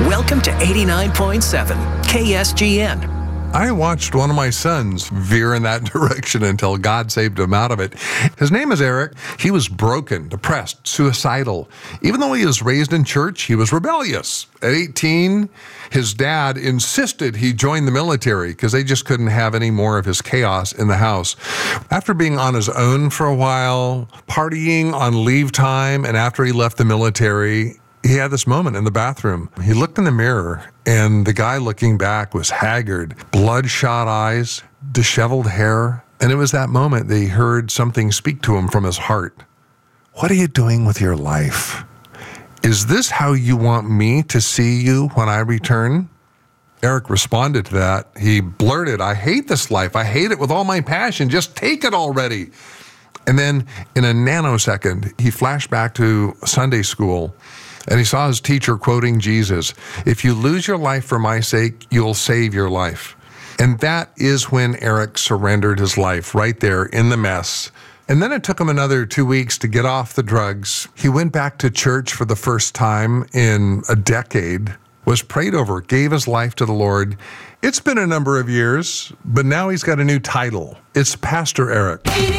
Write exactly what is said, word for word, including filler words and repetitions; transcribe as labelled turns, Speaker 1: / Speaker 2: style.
Speaker 1: Welcome to eighty-nine point seven K S G N.
Speaker 2: I watched one of my sons veer in that direction until God saved him out of it. His name is Eric. He was broken, depressed, suicidal. Even though he was raised in church, he was rebellious. At eighteen, his dad insisted he join the military because they just couldn't have any more of his chaos in the house. After being on his own for a while, partying on leave time, and after he left the military, he had this moment in the bathroom. He looked in the mirror, and the guy looking back was haggard, bloodshot eyes, disheveled hair. And it was that moment that he heard something speak to him from his heart. What are you doing with your life? Is this how you want me to see you when I return? Eric responded to that. He blurted, I hate this life. I hate it with all my passion. Just take it already. And then in a nanosecond, he flashed back to Sunday school. And he saw his teacher quoting Jesus, if you lose your life for my sake, you'll save your life. And that is when Eric surrendered his life right there in the mess. And then it took him another two weeks to get off the drugs. He went back to church for the first time in a decade, was prayed over, gave his life to the Lord. It's been a number of years, but now he's got a new title. It's Pastor Eric.